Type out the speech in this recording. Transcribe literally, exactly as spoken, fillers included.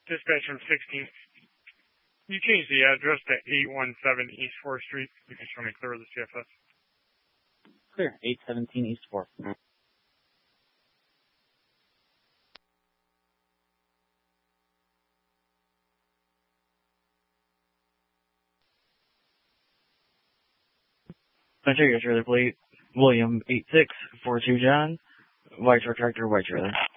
Dispatch from sixteen. You changed the address to eight one seven East fourth Street. You can show me clear with the C F S. Clear. eight seventeen East fourth. Enter your trailer plate. William eight six four two John. White truck tractor, white trailer.